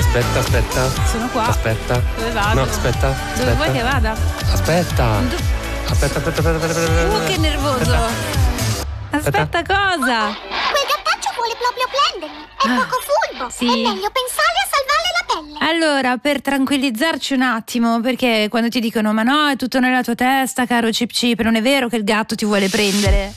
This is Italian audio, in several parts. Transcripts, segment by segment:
Aspetta. Sono qua. Aspetta. Dove vado? No, aspetta. Dove vuoi che vada? Aspetta. Aspetta. Che nervoso. Aspetta cosa? Quel gattaccio vuole proprio prendermi. È poco furbo. sì. È meglio pensare a salvarle la pelle. Allora, per tranquillizzarci un attimo, perché quando ti dicono ma no, è tutto nella tua testa, caro Chip Chip, non è vero che il gatto ti vuole prendere.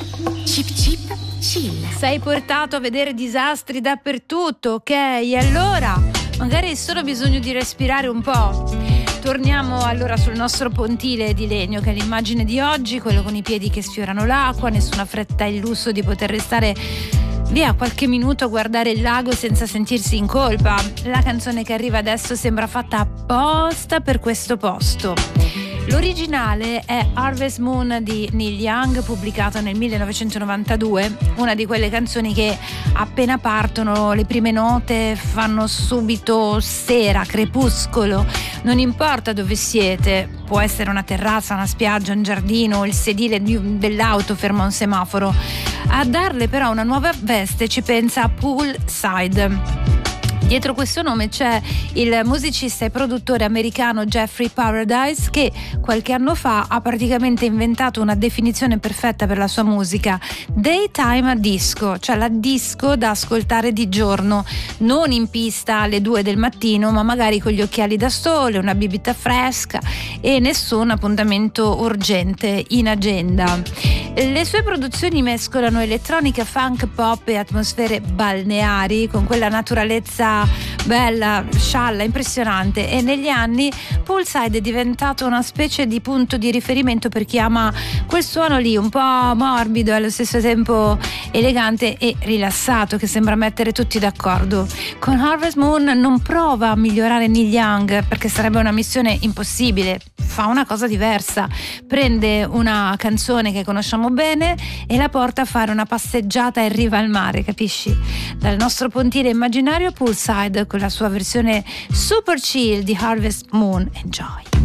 Chip Chip chill. Sei portato a vedere disastri dappertutto, ok? E allora, magari hai solo bisogno di respirare un po'. Torniamo allora sul nostro pontile di legno, che è l'immagine di oggi, quello con i piedi che sfiorano l'acqua, nessuna fretta e il lusso di poter restare via qualche minuto a guardare il lago senza sentirsi in colpa. La canzone che arriva adesso sembra fatta apposta per questo posto. L'originale è Harvest Moon di Neil Young, pubblicato nel 1992, una di quelle canzoni che appena partono le prime note fanno subito sera, crepuscolo, non importa dove siete, può essere una terrazza, una spiaggia, un giardino, il sedile dell'auto fermo a un semaforo. A darle però una nuova veste ci pensa Poolside. Dietro questo nome c'è il musicista e produttore americano Jeffrey Paradise, che qualche anno fa ha praticamente inventato una definizione perfetta per la sua musica: daytime disco, cioè la disco da ascoltare di giorno, non in pista alle 2 del mattino, ma magari con gli occhiali da sole, una bibita fresca e nessun appuntamento urgente in agenda. Le sue produzioni mescolano elettronica, funk, pop e atmosfere balneari con quella naturalezza bella, scialla, impressionante, e negli anni Poolside è diventato una specie di punto di riferimento per chi ama quel suono lì un po' morbido e allo stesso tempo elegante e rilassato, che sembra mettere tutti d'accordo. Con Harvest Moon non prova a migliorare Neil Young, perché sarebbe una missione impossibile. Fa una cosa diversa, prende una canzone che conosciamo bene e la porta a fare una passeggiata in riva al mare, capisci? Dal nostro pontile immaginario Poolside con la sua versione super chill di Harvest Moon. Enjoy!